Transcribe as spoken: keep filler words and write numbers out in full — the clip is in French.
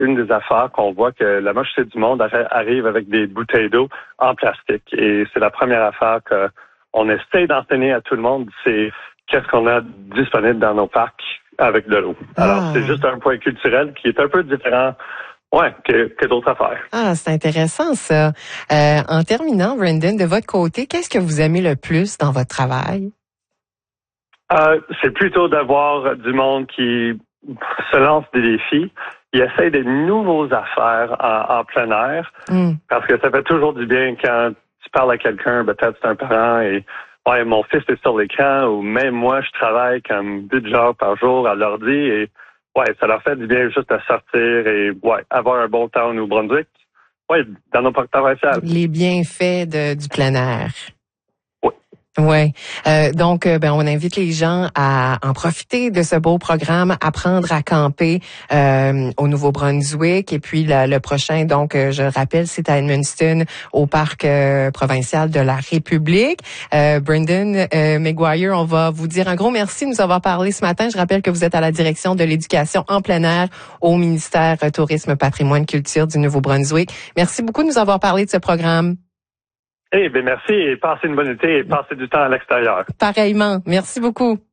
une des affaires qu'on voit que la majorité du monde arrive avec des bouteilles d'eau en plastique. Et c'est la première affaire qu'on essaie d'enseigner à tout le monde, c'est qu'est-ce qu'on a disponible dans nos parcs avec de l'eau. Ah. Alors, c'est juste un point culturel qui est un peu différent. Ouais, que, que d'autres affaires. Ah, c'est intéressant ça. Euh, en terminant, Brendan, de votre côté, qu'est-ce que vous aimez le plus dans votre travail? Euh, c'est plutôt d'avoir du monde qui se lance des défis. Il essaie de nouveaux affaires en, en plein air. Mm. Parce que ça fait toujours du bien quand tu parles à quelqu'un, peut-être c'est un parent et ouais, mon fils est sur l'écran ou même moi, je travaille comme dix heures par jour à l'ordi et ouais, ça leur fait du bien juste de sortir et ouais, avoir un bon temps au Nouveau-Brunswick. Ouais, dans nos parcs provinciaux. Les bienfaits de, du plein air. Oui. Ouais. Euh, donc, euh, ben, on invite les gens à en profiter de ce beau programme, apprendre à camper euh, au Nouveau-Brunswick. Et puis le, le prochain, donc, euh, je rappelle, c'est à Edmundston, au parc euh, provincial de la République. Euh, Brendan euh, Maguire, on va vous dire un gros merci de nous avoir parlé ce matin. Je rappelle que vous êtes à la direction de l'éducation en plein air au ministère Tourisme, Patrimoine, Culture du Nouveau-Brunswick. Merci beaucoup de nous avoir parlé de ce programme. Eh bien, merci et passez une bonne été et passez du temps à l'extérieur. Pareillement. Merci beaucoup.